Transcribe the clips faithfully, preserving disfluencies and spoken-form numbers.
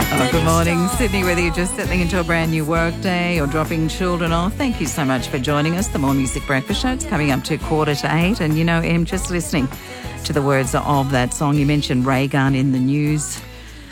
Oh, good morning, Sydney. Whether you're just settling into a brand new work day or dropping children off, thank you so much for joining us. The More Music Breakfast Show. It's coming up to quarter to eight. And, you know, Em, just listening to the words of that song, you mentioned Ray Gunn in the news.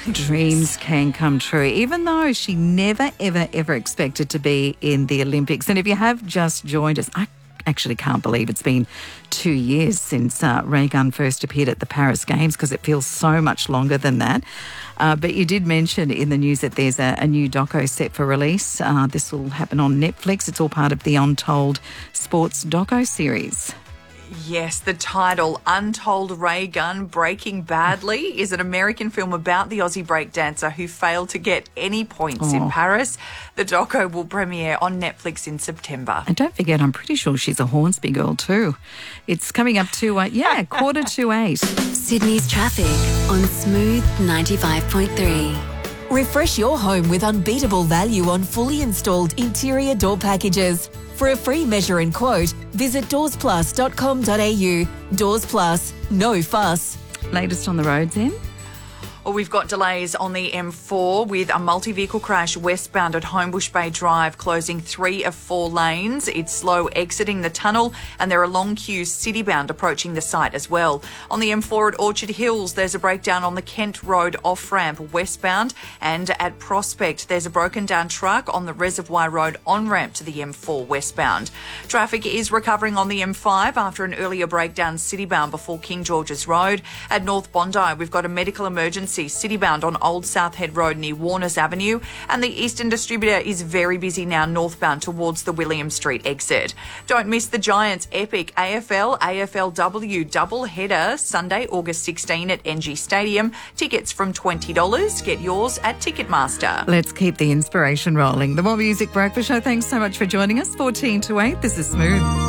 Dreams can come true, even though she never, ever, ever expected to be in the Olympics. And if you have just joined us, I actually can't believe it's been two years since uh, Ray Gunn first appeared at the Paris Games, because it feels so much longer than that. Uh, but you did mention in the news that there's a, a new doco set for release. Uh, this will happen on Netflix. It's all part of the Untold Sports doco series. Yes, the title, Untold Ray Gunn Breaking Badly, is an American film about the Aussie breakdancer who failed to get any points oh. in Paris. The doco will premiere on Netflix in September. And don't forget, I'm pretty sure she's a Hornsby girl too. It's coming up to, uh, yeah, quarter to eight. Sydney's traffic on Smooth ninety-five point three. Refresh your home with unbeatable value on fully installed interior door packages. For a free measure and quote, visit doors plus dot com dot a u. Doors Plus, no fuss. Latest on the roads, Em? Well, we've got delays on the M four with a multi-vehicle crash westbound at Homebush Bay Drive, closing three of four lanes. It's slow exiting the tunnel, and there are long queues citybound approaching the site as well. On the M four at Orchard Hills, there's a breakdown on the Kent Road off-ramp westbound, and at Prospect, there's a broken down truck on the Reservoir Road on-ramp to the M four westbound. Traffic is recovering on the M five after an earlier breakdown citybound before King George's Road. At North Bondi, we've got a medical emergency citybound on Old South Head Road near Warners Avenue, and the Eastern Distributor is very busy now northbound towards the William Street exit. Don't miss the Giants' epic A F L A F L W double header Sunday, August sixteenth at N G Stadium. Tickets from twenty dollars. Get yours at Ticketmaster. Let's keep the inspiration rolling. The More Music Breakfast Show. Thanks so much for joining us. fourteen to eight. This is Smooth.